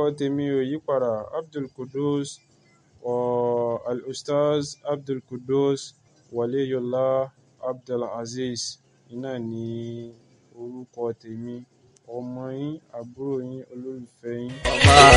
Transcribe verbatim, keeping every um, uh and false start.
tèmi ò yí padà. Abdulqudus uh, Al-Ustaz Abdulqudus Waliyullah Abdulazeez iná ní orúkọ tèmi, ọmọ yín, àbúrò yín, olólùfẹ́ yín.